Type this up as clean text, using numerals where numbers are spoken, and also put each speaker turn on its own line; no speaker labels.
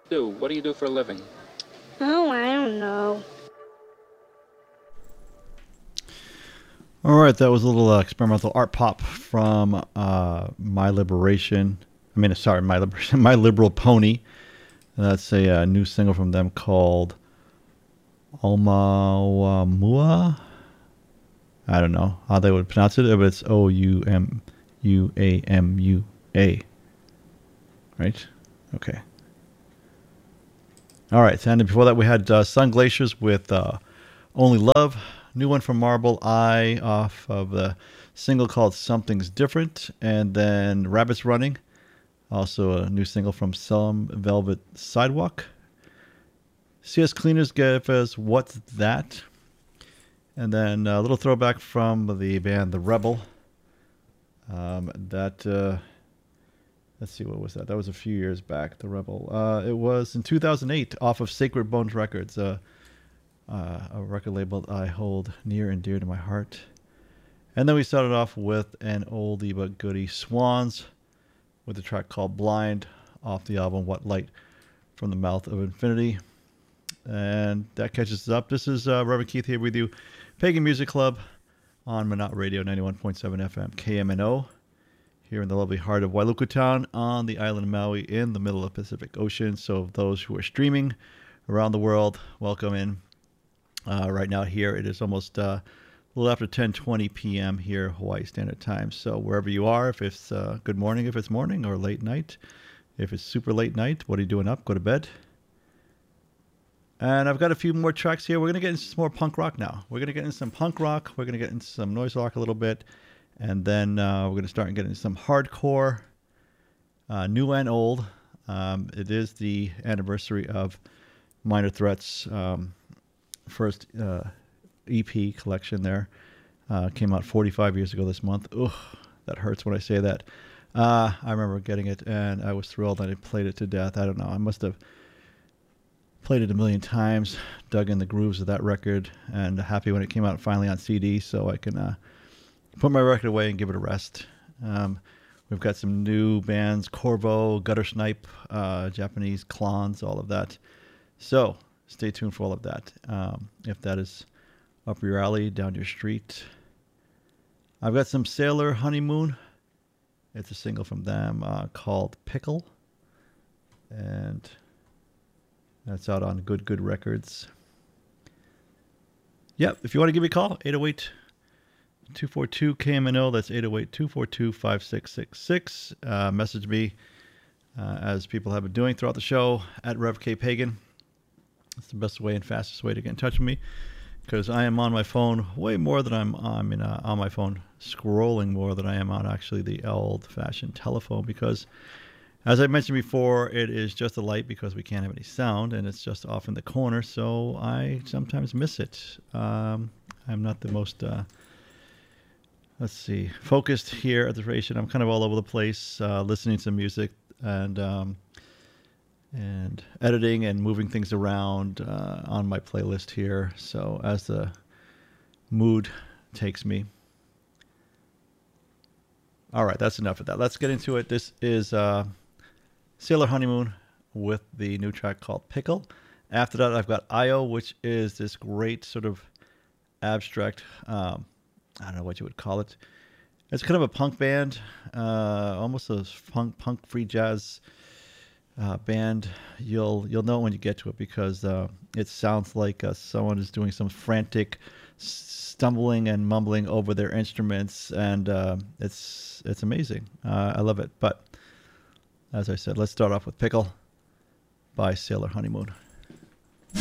What do you do for a living?
Oh, I don't know.
All right, that was a little experimental art pop from My Liberation. I mean, sorry, My Liberation, My Liberal Pony. That's a new single from them called Oumuamua. I don't know how they would pronounce it, but it's Oumuamua. Right? Okay. All right, and before that we had Sun Glaciers with Only Love. New one from Marble Eye off of the single called Something's Different. And then Rabbits Running. Also a new single from Some Velvet Sidewalk. CS Cleaners gave us What's That? And then a little throwback from the band The Rebel. Let's see, what was that? That was a few years back, The Rebel. It was in 2008 off of Sacred Bones Records, a record label I hold near and dear to my heart. And then we started off with an oldie but goodie, Swans, with a track called Blind off the album What Light from the Mouth of Infinity. And that catches us up. This is Reverend Keith here with you, Pagan Music Club on Minot Radio 91.7 FM KMNO. Here in the lovely heart of Wailuku Town on the island of Maui in the middle of the Pacific Ocean. So those who are streaming around the world, welcome in. Right now here it is almost a little after 10:20 p.m. here, Hawaii Standard Time. So wherever you are, if it's good morning, if it's morning, or late night, if it's super late night, what are you doing up? Go to bed. And I've got a few more tracks here. We're going to get into some more punk rock now. We're going to get into some punk rock. We're going to get into some noise rock a little bit. And then we're going to start getting into some hardcore, new and old. It is the anniversary of Minor Threats' first EP collection there. Came out 45 years ago this month. Ugh, that hurts when I say that. I remember getting it, and I was thrilled. I played it to death. I don't know. I must have played it a million times, dug in the grooves of that record, and happy when it came out finally on CD so I can put my record away and give it a rest. We've got some new bands, Corvo, Gutter Snipe, Japanese Clowns, all of that. So stay tuned for all of that. If that is up your alley, down your street. I've got some Sailor Honeymoon. It's a single from them called Pickle. And that's out on Good Good Records. Yep, if you want to give me a call, 808 242 KMNO. That's 808-242-5666. Message me as people have been doing throughout the show at RevKPagan. It's the best way and fastest way to get in touch with me because I am on my phone way more than I'm on my phone scrolling more than I am on actually the old-fashioned telephone because, as I mentioned before, it is just a light because we can't have any sound and it's just off in the corner, so I sometimes miss it. I'm not the most... focused here at the station. I'm kind of all over the place, listening to music and editing and moving things around on my playlist here. So as the mood takes me. All right, that's enough of that. Let's get into it. This is Sailor Honeymoon with the new track called Pickle. After that, I've got Io, which is this great sort of abstract... I don't know what you would call it. It's kind of a punk band, almost a punk free jazz band. You'll know when you get to it because it sounds like someone is doing some frantic stumbling and mumbling over their instruments, and it's amazing. I love it. But as I said, let's start off with Pickle by Sailor Honeymoon.